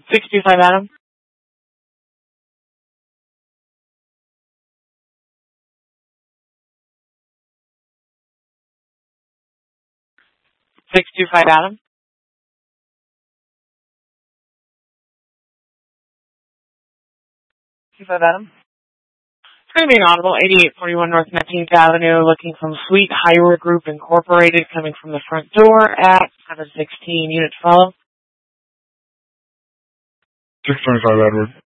625 Adam. Adam. 25 Adam. It's going to be an audible 8841 North 19th Avenue, looking from Sweet Highway Group Incorporated, coming from the front door at 716. Unit follow. 625 Edward.